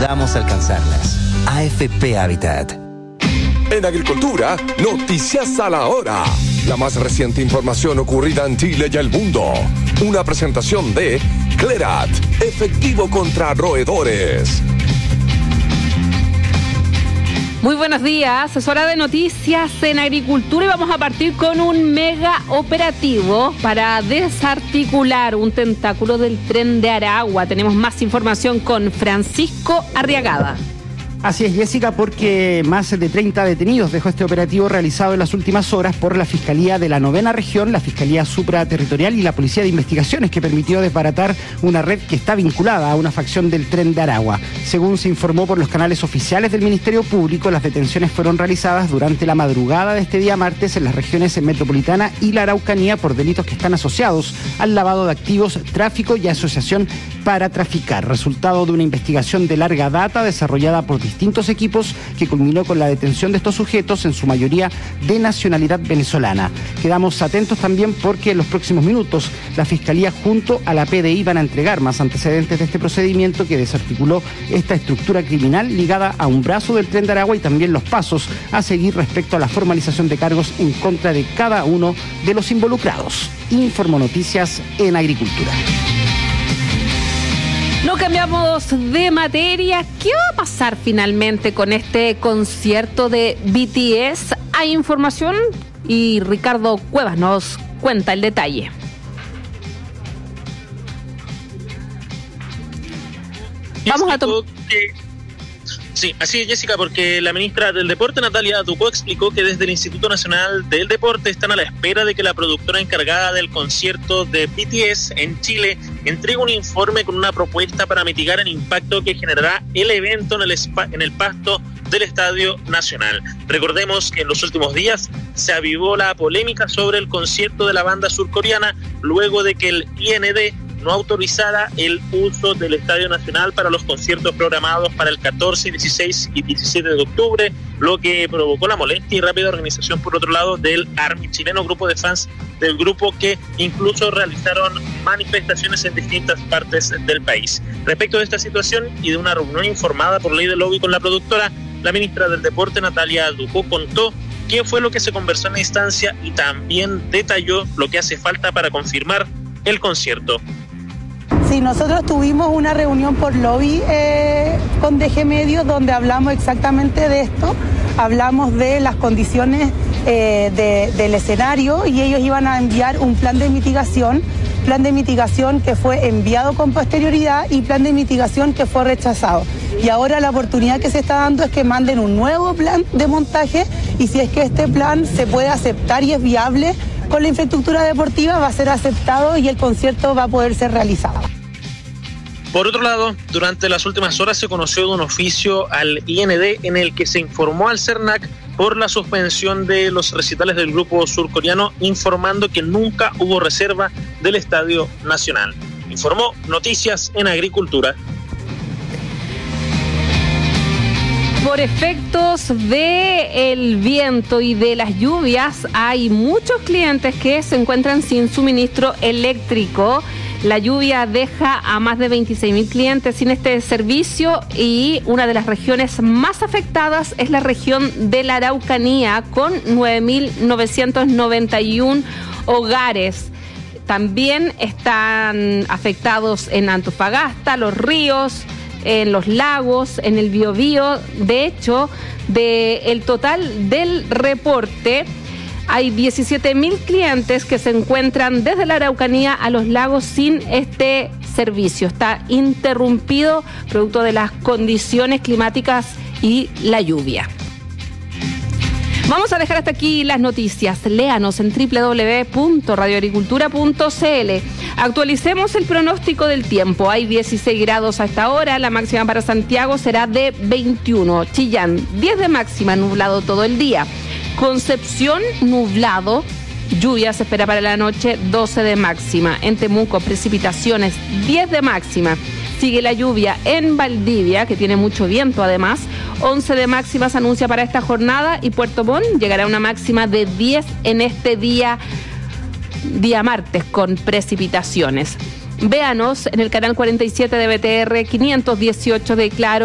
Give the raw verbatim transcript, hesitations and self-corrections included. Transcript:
ayudamos a alcanzarlas. A F P Habitat. En agricultura, noticias a la hora. La más reciente información ocurrida en Chile y el mundo. Una presentación de Clerat, efectivo contra roedores. Muy buenos días, es hora de noticias en agricultura y vamos a partir con un mega operativo para desarticular un tentáculo del Tren de Aragua. Tenemos más información con Francisco Arriagada. Así es, Jessica, porque más de treinta detenidos dejó este operativo realizado en las últimas horas por la Fiscalía de la Novena Región, la Fiscalía Supraterritorial y la Policía de Investigaciones, que permitió desbaratar una red que está vinculada a una facción del Tren de Aragua. Según se informó por los canales oficiales del Ministerio Público, las detenciones fueron realizadas durante la madrugada de este día martes en las regiones metropolitana y la Araucanía por delitos que están asociados al lavado de activos, tráfico y asociación para traficar, resultado de una investigación de larga data desarrollada por distintos equipos que culminó con la detención de estos sujetos, en su mayoría de nacionalidad venezolana. Quedamos atentos también porque en los próximos minutos la Fiscalía junto a la P D I van a entregar más antecedentes de este procedimiento que desarticuló esta estructura criminal ligada a un brazo del Tren de Aragua y también los pasos a seguir respecto a la formalización de cargos en contra de cada uno de los involucrados. Informo Noticias en Agricultura. No cambiamos de materia. ¿Qué va a pasar finalmente con este concierto de B T S? Hay información y Ricardo Cuevas nos cuenta el detalle. Vamos a tomar... Sí, así es, Jessica, porque la ministra del Deporte, Natalia Ducó, explicó que desde el Instituto Nacional del Deporte están a la espera de que la productora encargada del concierto de B T S en Chile entregue un informe con una propuesta para mitigar el impacto que generará el evento en el, spa, en el pasto del Estadio Nacional. Recordemos que en los últimos días se avivó la polémica sobre el concierto de la banda surcoreana luego de que el I N D no autorizara el uso del Estadio Nacional para los conciertos programados para el catorce, dieciséis y diecisiete de octubre, lo que provocó la molestia y rápida organización, por otro lado, del ARMY chileno, grupo de fans del grupo que incluso realizaron manifestaciones en distintas partes del país. Respecto de esta situación y de una reunión informada por ley de lobby con la productora, la ministra del Deporte, Natalia Ducó, contó qué fue lo que se conversó en la instancia y también detalló lo que hace falta para confirmar el concierto. Sí, nosotros tuvimos una reunión por lobby eh, con D G Medios donde hablamos exactamente de esto, hablamos de las condiciones eh, de, del escenario y ellos iban a enviar un plan de mitigación, plan de mitigación que fue enviado con posterioridad y plan de mitigación que fue rechazado. Y ahora la oportunidad que se está dando es que manden un nuevo plan de montaje y si es que este plan se puede aceptar y es viable con la infraestructura deportiva, va a ser aceptado y el concierto va a poder ser realizado. Por otro lado, durante las últimas horas se conoció de un oficio al I N D en el que se informó al CERNAC por la suspensión de los recitales del grupo surcoreano, informando que nunca hubo reserva del Estadio Nacional. Informó Noticias en Agricultura. Por efectos del viento y de las lluvias, hay muchos clientes que se encuentran sin suministro eléctrico. La lluvia deja a más de veintiséis mil clientes sin este servicio y una de las regiones más afectadas es la región de la Araucanía, con nueve mil novecientos noventa y uno hogares. También están afectados en Antofagasta, Los Ríos, en los lagos, en el Biobío. De hecho, del total del reporte, hay diecisiete mil clientes que se encuentran desde la Araucanía a los lagos sin este servicio. Está interrumpido producto de las condiciones climáticas y la lluvia. Vamos a dejar hasta aquí las noticias. Léanos en doble u doble u doble u punto radio agricultura punto c l. Actualicemos el pronóstico del tiempo. Hay dieciséis grados a esta hora. La máxima para Santiago será de veintiuno. Chillán, diez de máxima, nublado todo el día. Concepción, nublado. Lluvia se espera para la noche, doce de máxima. En Temuco, precipitaciones, diez de máxima. Sigue la lluvia en Valdivia, que tiene mucho viento además. once de máxima se anuncia para esta jornada y Puerto Montt llegará a una máxima de diez en este día, día martes, con precipitaciones. Véanos en el canal cuarenta y siete de B T R, quinientos dieciocho de Claro.